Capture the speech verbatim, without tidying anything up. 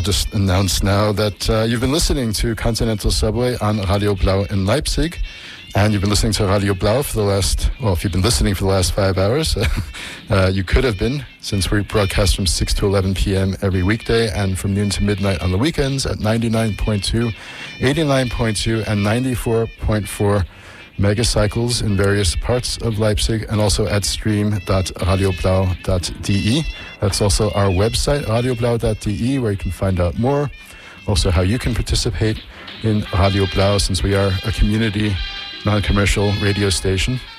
just announce now that uh, you've been listening to Continental Subway on Radio Blau in Leipzig. And you've been listening to Radio Blau for the last, well, if you've been listening for the last five hours, uh, you could have been, since we broadcast from six to eleven p.m. every weekday and from noon to midnight on the weekends at ninety-nine point two, eighty-nine point two, and ninety-four point four megacycles in various parts of Leipzig, and also at stream dot radio blau dot d e. That's also our website, radio blau dot d e, where you can find out more. Also how you can participate in Radio Blau, since we are a community non-commercial radio station.